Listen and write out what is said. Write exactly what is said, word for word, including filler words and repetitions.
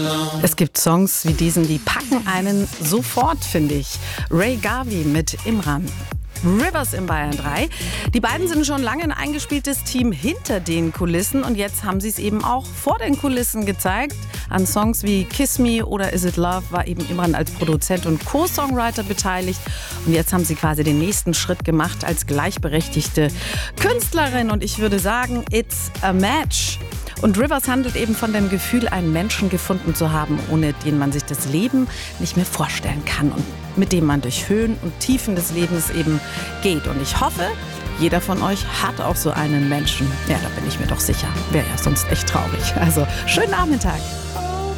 Es gibt Songs wie diesen, die packen einen sofort, finde ich. Ray Garvey mit Imran. Rivers in Bayern drei. Die beiden sind schon lange ein eingespieltes Team hinter den Kulissen und jetzt haben sie es eben auch vor den Kulissen gezeigt. An Songs wie Kiss Me oder Is It Love war eben Imran als Produzent und Co-Songwriter beteiligt und jetzt haben sie quasi den nächsten Schritt gemacht als gleichberechtigte Künstlerin und ich würde sagen, it's a match. Und Rivers handelt eben von dem Gefühl, einen Menschen gefunden zu haben, ohne den man sich das Leben nicht mehr vorstellen kann und mit dem man durch Höhen und Tiefen des Lebens eben geht. Und ich hoffe, jeder von euch hat auch so einen Menschen. Ja, da bin ich mir doch sicher. Wäre ja sonst echt traurig. Also, schönen Nachmittag.